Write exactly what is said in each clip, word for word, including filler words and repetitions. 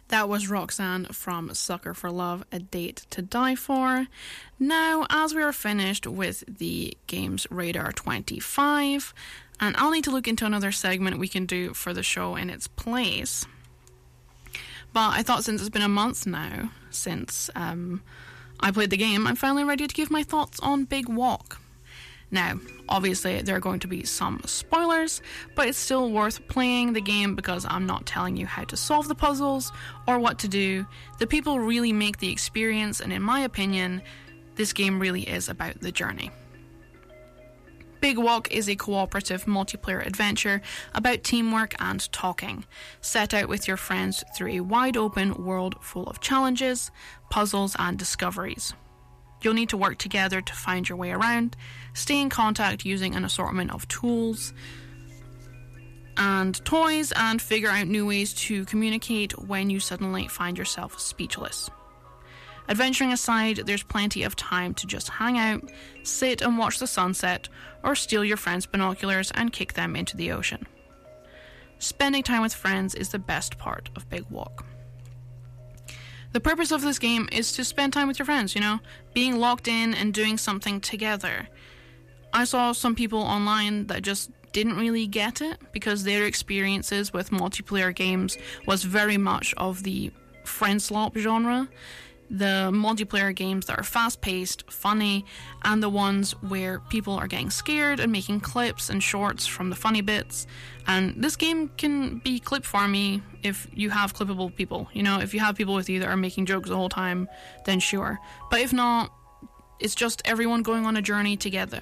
That was Roxanne from Sucker for Love, A Date to Die For. Now, as we are finished with the Games Radar twenty-five, and I'll need to look into another segment we can do for the show in its place. But I thought since it's been a month now since um, I played the game, I'm finally ready to give my thoughts on Big Walk. Now, obviously, there are going to be some spoilers, but it's still worth playing the game because I'm not telling you how to solve the puzzles or what to do. The people really make the experience, and in my opinion, this game really is about the journey. Big Walk is a cooperative multiplayer adventure about teamwork and talking, set out with your friends through a wide-open world full of challenges, puzzles, and discoveries. You'll need to work together to find your way around, stay in contact using an assortment of tools and toys, and figure out new ways to communicate when you suddenly find yourself speechless. Adventuring aside, there's plenty of time to just hang out, sit and watch the sunset, or steal your friends' binoculars and kick them into the ocean. Spending time with friends is the best part of Big Walk. The purpose of this game is to spend time with your friends, you know, being locked in and doing something together. I saw some people online that just didn't really get it because their experiences with multiplayer games was very much of the friend slop genre. The multiplayer games that are fast-paced, funny, and the ones where people are getting scared and making clips and shorts from the funny bits. And this game can be clip farmy if you have clippable people. You know, if you have people with you that are making jokes the whole time, then sure. But if not, it's just everyone going on a journey together.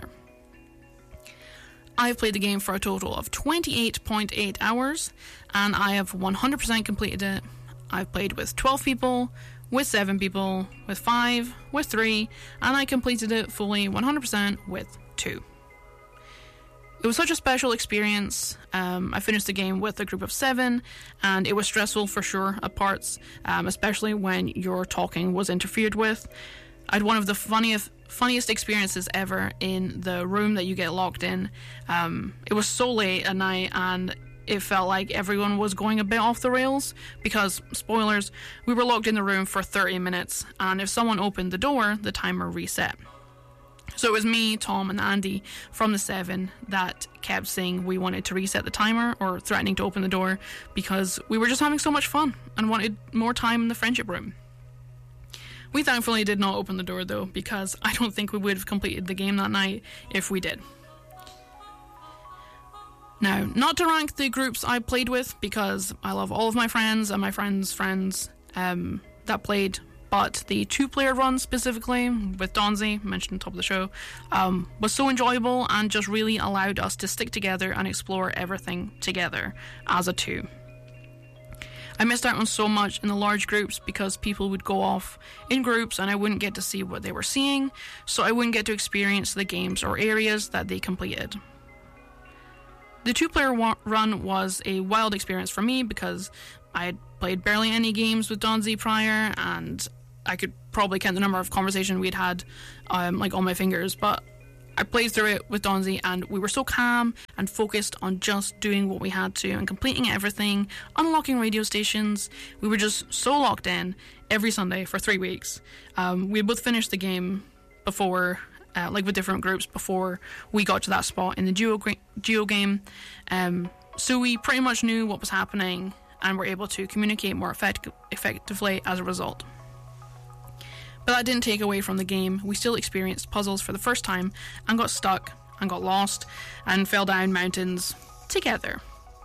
I've played the game for a total of twenty-eight point eight hours, and I have one hundred percent completed it. I've played with twelve people, with seven people, with five, with three, and I completed it fully one hundred percent with two. It was such a special experience. Um, I finished the game with a group of seven, and it was stressful for sure at parts, um, especially when your talking was interfered with. I had one of the funniest funniest experiences ever in the room that you get locked in. Um, it was so late at night, and it felt like everyone was going a bit off the rails because, spoilers, we were locked in the room for thirty minutes, and if someone opened the door, the timer reset. So it was me, Tom, and Andy from the Seven that kept saying we wanted to reset the timer or threatening to open the door because we were just having so much fun and wanted more time in the friendship room. We thankfully did not open the door though, because I don't think we would have completed the game that night if we did. Now, not to rank the groups I played with, because I love all of my friends and my friends' friends um, that played, but the two-player run specifically, with Donzi, mentioned on top of the show, um, was so enjoyable and just really allowed us to stick together and explore everything together as a two. I missed out on so much in the large groups because people would go off in groups and I wouldn't get to see what they were seeing, so I wouldn't get to experience the games or areas that they completed. The two-player wa- run was a wild experience for me because I had played barely any games with Donzi prior, and I could probably count the number of conversations we'd had um, like on my fingers, but I played through it with Donzi and we were so calm and focused on just doing what we had to and completing everything, unlocking radio stations. We were just so locked in every Sunday for three weeks. Um, we both finished the game before... Uh, like with different groups before we got to that spot in the Geo, Geo game. Um, so we pretty much knew what was happening and were able to communicate more effect- effectively as a result. But that didn't take away from the game. We still experienced puzzles for the first time and got stuck and got lost and fell down mountains together.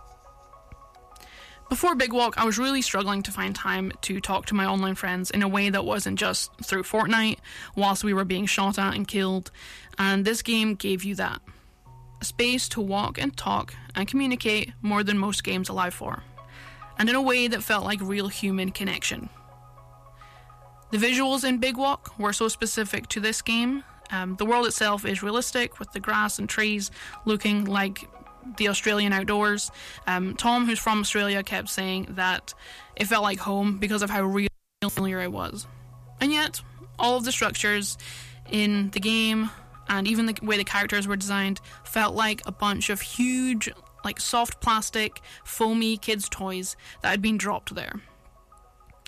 Before Big Walk, I was really struggling to find time to talk to my online friends in a way that wasn't just through Fortnite whilst we were being shot at and killed, and this game gave you that. A space to walk and talk and communicate more than most games allow for, and in a way that felt like real human connection. The visuals in Big Walk were so specific to this game. Um, the world itself is realistic, with the grass and trees looking like the Australian outdoors. Um, Tom, who's from Australia, kept saying that it felt like home because of how real familiar it was. And yet, all of the structures in the game and even the way the characters were designed felt like a bunch of huge, like soft plastic, foamy kids' toys that had been dropped there.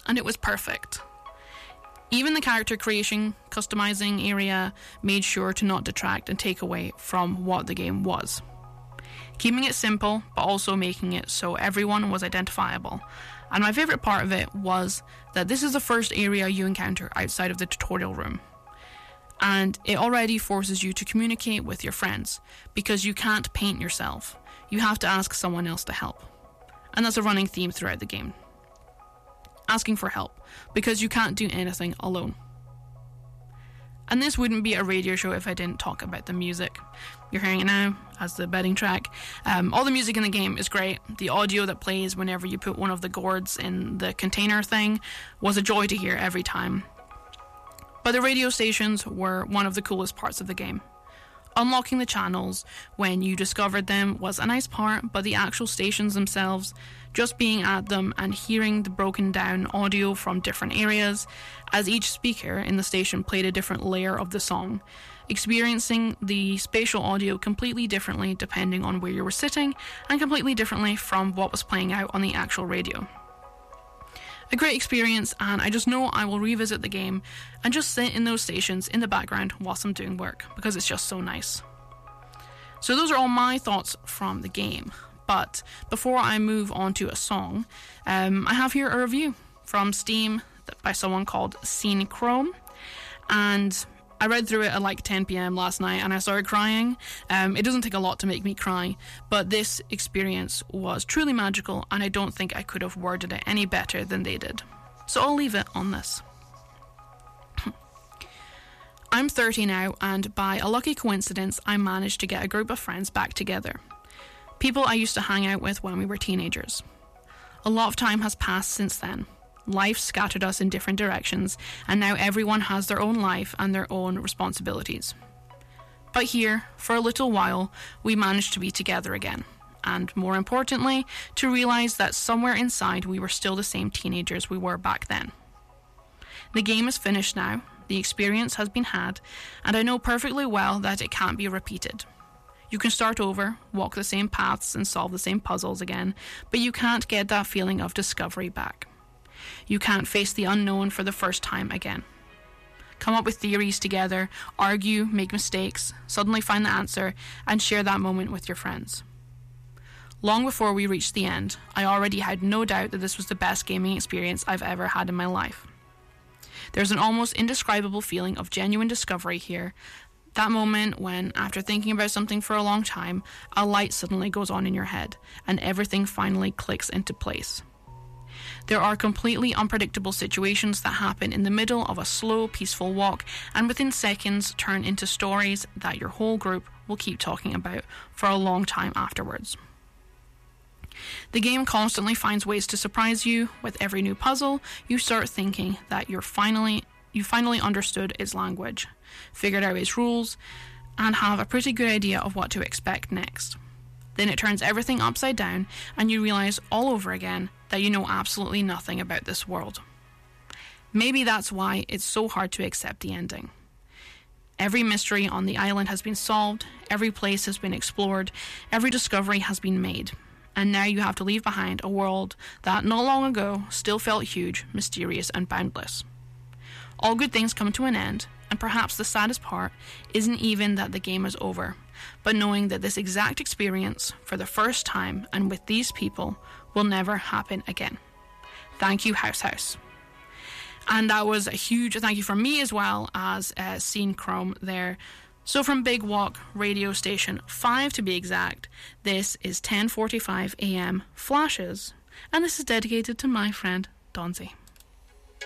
and it was perfect. Even the character creation, customizing area made sure to not detract and take away from what the game was. Keeping it simple, but also making it so everyone was identifiable. And my favourite part of it was that this is the first area you encounter outside of the tutorial room. And it already forces you to communicate with your friends, because you can't paint yourself. You have to ask someone else to help. And that's a running theme throughout the game. Asking for help, because you can't do anything alone. And this wouldn't be a radio show if I didn't talk about the music. You're hearing it now as the bedding track. Um, all the music in the game is great. The audio that plays whenever you put one of the gourds in the container thing was a joy to hear every time. But the radio stations were one of the coolest parts of the game. Unlocking the channels when you discovered them was a nice part, but the actual stations themselves, just being at them and hearing the broken down audio from different areas, as each speaker in the station played a different layer of the song, experiencing the spatial audio completely differently depending on where you were sitting, and completely differently from what was playing out on the actual radio. A great experience, and I just know I will revisit the game and just sit in those stations in the background whilst I'm doing work, because it's just so nice. So those are all my thoughts from the game, but before I move on to a song, um, I have here a review from Steam by someone called Scene Chrome, and I read through it at like ten p.m. last night and I started crying. Um, it doesn't take a lot to make me cry, but this experience was truly magical, and I don't think I could have worded it any better than they did. So I'll leave it on this. I'm thirty now, and by a lucky coincidence, I managed to get a group of friends back together. People I used to hang out with when we were teenagers. A lot of time has passed since then. Life scattered us in different directions, and now everyone has their own life and their own responsibilities. But here, for a little while, we managed to be together again, and more importantly, to realise that somewhere inside we were still the same teenagers we were back then. The game is finished now, the experience has been had, and I know perfectly well that it can't be repeated. You can start over, walk the same paths and solve the same puzzles again, but you can't get that feeling of discovery back. You can't face the unknown for the first time again. Come up with theories together, argue, make mistakes, suddenly find the answer, and share that moment with your friends. Long before we reached the end, I already had no doubt that this was the best gaming experience I've ever had in my life. There's an almost indescribable feeling of genuine discovery here. That moment when, after thinking about something for a long time, a light suddenly goes on in your head, and everything finally clicks into place. There are completely unpredictable situations that happen in the middle of a slow, peaceful walk, and within seconds turn into stories that your whole group will keep talking about for a long time afterwards. The game constantly finds ways to surprise you. With every new puzzle, you start thinking that you're finally you finally understood its language, figured out its rules, and have a pretty good idea of what to expect next. Then it turns everything upside down, and you realise all over again that you know absolutely nothing about this world. Maybe that's why it's so hard to accept the ending. Every mystery on the island has been solved, every place has been explored, every discovery has been made, and now you have to leave behind a world that not long ago still felt huge, mysterious, and boundless. All good things come to an end, and perhaps the saddest part isn't even that the game is over, but knowing that this exact experience, for the first time and with these people, will never happen again. Thank you, House House. And that was a huge thank you from me as well as uh, Scene Chrome there. So from Big Walk Radio Station five to be exact, this is ten forty-five a.m. Flashes, and this is dedicated to my friend Donzi.